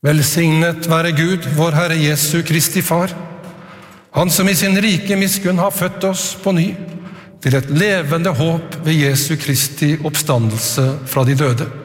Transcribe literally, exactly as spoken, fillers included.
Velsignet være Gud, vår Herre Jesu Kristi Far, Han som i sin rike miskunn har født oss på ny, til et levende håp ved Jesu Kristi oppstandelse fra de døde,